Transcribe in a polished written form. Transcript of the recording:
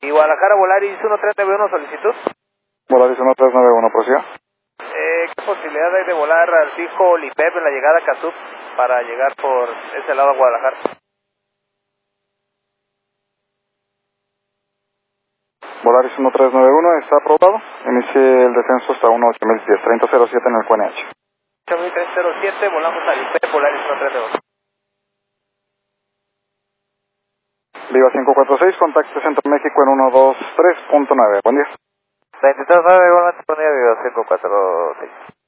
Y Guadalajara, Volaris 1391, solicitud. Volaris 1391, prosiga. ¿Qué posibilidad hay de volar al fijo Lipep en la llegada a Casup para llegar por ese lado a Guadalajara? Volaris 1391 está aprobado. Inicie el descenso hasta 18010, 3007 en el QNH. 8307, volamos a Lipep, Volaris 1391. Viva 546, contacte Centro México en 123.9. Buen día. 23.9, igualmente, buen día, Viva 546.